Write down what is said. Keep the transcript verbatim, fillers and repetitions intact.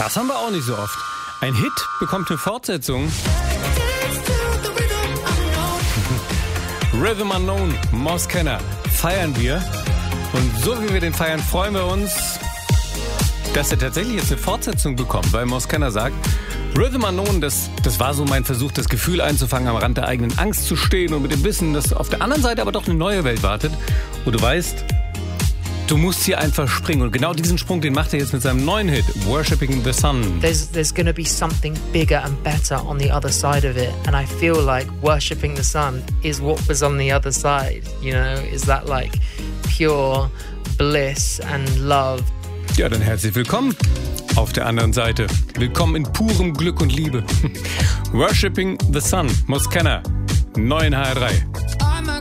Das haben wir auch nicht so oft. Ein Hit bekommt eine Fortsetzung. Rhythm Unknown, Mos Kenner, feiern wir. Und so wie wir den feiern, freuen wir uns, dass er tatsächlich jetzt eine Fortsetzung bekommt, weil Mos Kenner sagt, Rhythm Unknown, das, das war so mein Versuch, das Gefühl einzufangen, am Rand der eigenen Angst zu stehen und mit dem Wissen, dass auf der anderen Seite aber doch eine neue Welt wartet. Und du weißt, du musst hier einfach springen. Und genau diesen Sprung, den macht er jetzt mit seinem neuen Hit, Worshipping the Sun. There's, there's going to be something bigger and better on the other side of it. And I feel like worshipping the sun is what was on the other side. You know, is that like pure bliss and love? Ja, dann herzlich willkommen auf der anderen Seite. Willkommen in purem Glück und Liebe. Worshipping the Sun, Mos Kenner, neu in H R drei.